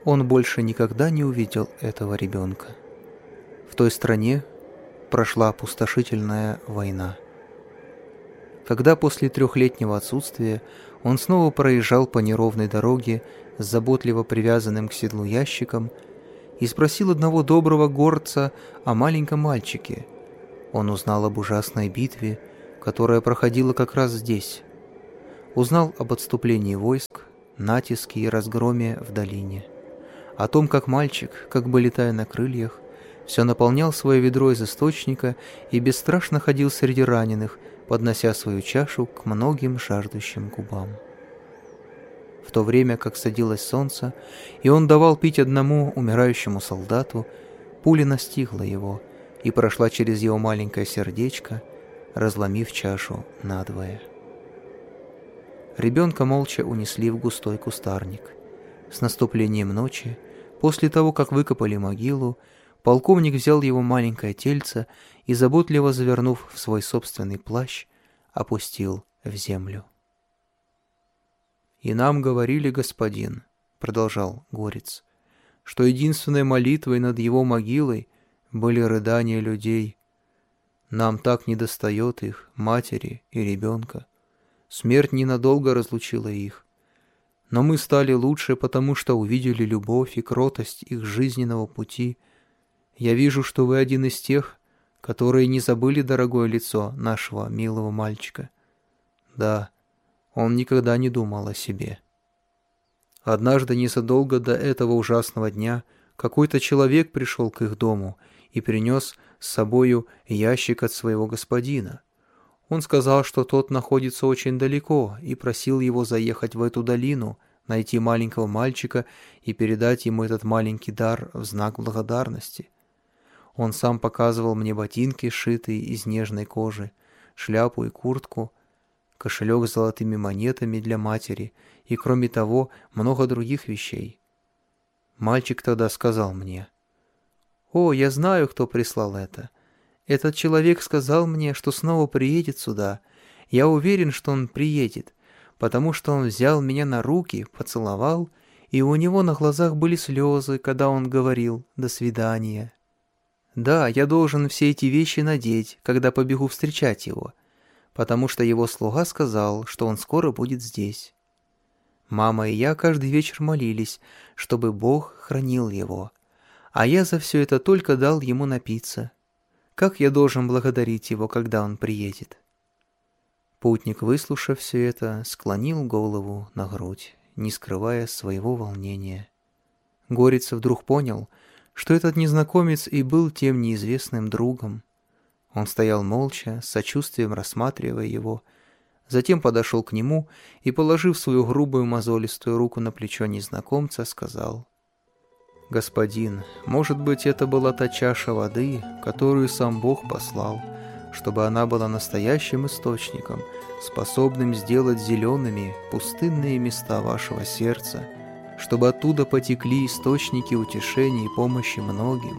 Он больше никогда не увидел этого ребенка. В той стране прошла опустошительная война. Когда после 3-летнего отсутствия он снова проезжал по неровной дороге с заботливо привязанным к седлу ящиком и спросил одного доброго горца о маленьком мальчике, он узнал об ужасной битве, которая проходила как раз здесь. Узнал об отступлении войск, натиске и разгроме в долине. О том, как мальчик, как бы летая на крыльях, все наполнял свое ведро из источника и бесстрашно ходил среди раненых, поднося свою чашу к многим жаждущим губам. В то время, как садилось солнце, и он давал пить одному умирающему солдату, пуля настигла его и прошла через его маленькое сердечко, разломив чашу надвое. Ребенка молча унесли в густой кустарник. С наступлением ночи, после того, как выкопали могилу, полковник взял его маленькое тельце и, заботливо завернув в свой собственный плащ, опустил в землю. «И нам говорили, господин, — продолжал горец, — что единственной молитвой над его могилой были рыдания людей. Нам так недостает их, матери и ребенка. Смерть ненадолго разлучила их. Но мы стали лучше, потому что увидели любовь и кротость их жизненного пути. Я вижу, что вы один из тех, которые не забыли дорогое лицо нашего милого мальчика. Да, он никогда не думал о себе. Однажды, незадолго до этого ужасного дня, какой-то человек пришел к их дому и принес с собою ящик от своего господина. Он сказал, что тот находится очень далеко, и просил его заехать в эту долину, найти маленького мальчика и передать ему этот маленький дар в знак благодарности. Он сам показывал мне ботинки, сшитые из нежной кожи, шляпу и куртку, кошелек с золотыми монетами для матери и, кроме того, много других вещей. Мальчик тогда сказал мне: «О, я знаю, кто прислал это. Этот человек сказал мне, что снова приедет сюда. Я уверен, что он приедет, потому что он взял меня на руки, поцеловал, и у него на глазах были слезы, когда он говорил «до свидания». Да, я должен все эти вещи надеть, когда побегу встречать его, потому что его слуга сказал, что он скоро будет здесь. Мама и я каждый вечер молились, чтобы Бог хранил его, а я за все это только дал ему напиться. Как я должен благодарить его, когда он приедет?» Путник, выслушав все это, склонил голову на грудь, не скрывая своего волнения. Горец вдруг понял, что этот незнакомец и был тем неизвестным другом. Он стоял молча, с сочувствием рассматривая его, затем подошел к нему и, положив свою грубую мозолистую руку на плечо незнакомца, сказал: «Господин, может быть, это была та чаша воды, которую сам Бог послал, чтобы она была настоящим источником, способным сделать зелеными пустынные места вашего сердца, чтобы оттуда потекли источники утешения и помощи многим.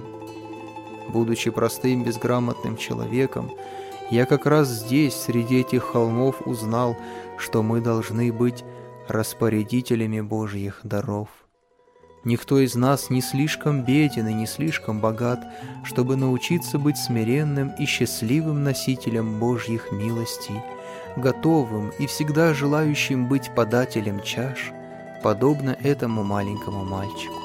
Будучи простым безграмотным человеком, я как раз здесь, среди этих холмов, узнал, что мы должны быть распорядителями Божьих даров. Никто из нас не слишком беден и не слишком богат, чтобы научиться быть смиренным и счастливым носителем Божьих милостей, готовым и всегда желающим быть подателем чаш, подобно этому маленькому мальчику».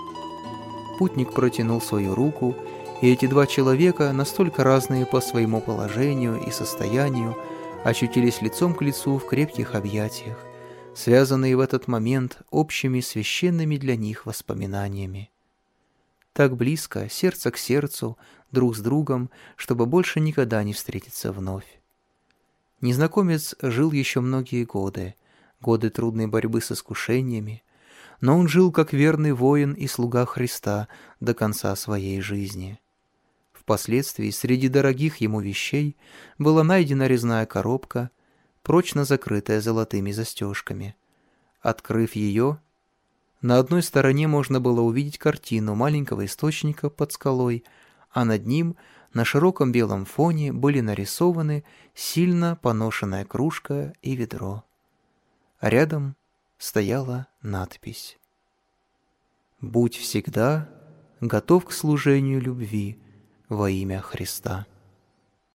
Путник протянул свою руку, и эти два человека, настолько разные по своему положению и состоянию, очутились лицом к лицу в крепких объятиях, связанные в этот момент общими священными для них воспоминаниями. Так близко, сердце к сердцу, друг с другом, чтобы больше никогда не встретиться вновь. Незнакомец жил еще многие годы, годы трудной борьбы с искушениями, но он жил как верный воин и слуга Христа до конца своей жизни. Впоследствии среди дорогих ему вещей была найдена резная коробка, прочно закрытая золотыми застежками. Открыв ее, на одной стороне можно было увидеть картину маленького источника под скалой, а над ним на широком белом фоне были нарисованы сильно поношенная кружка и ведро. Рядом стояла надпись: Будь всегда готов к служению любви во имя Христа.